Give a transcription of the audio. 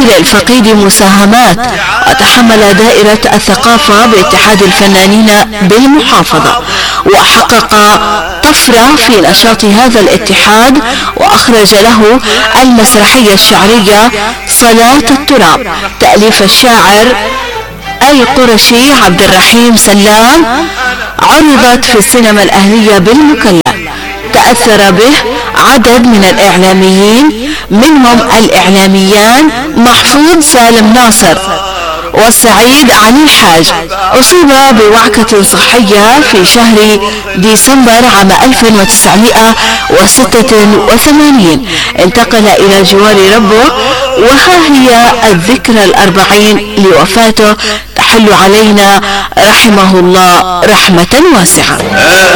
للفقيد مساهمات، وتحمل دائرة الثقافة باتحاد الفنانين بالمحافظة، وحقق طفرة في نشاط هذا الاتحاد، وأخرج له المسرحية الشعرية صلاة التراب تأليف الشاعر القرشي عبد الرحيم سلام، عرضت في السينما الأهلية بالمكلا. تأثر به عدد من الإعلاميين، منهم الإعلاميان محفوظ سالم ناصر والسعيد علي الحاج. أصيب بوعكة صحية في شهر ديسمبر عام 1986. انتقل إلى جوار ربه، وها هي الذكرى 40 لوفاته تحل علينا رحمه الله رحمة واسعة.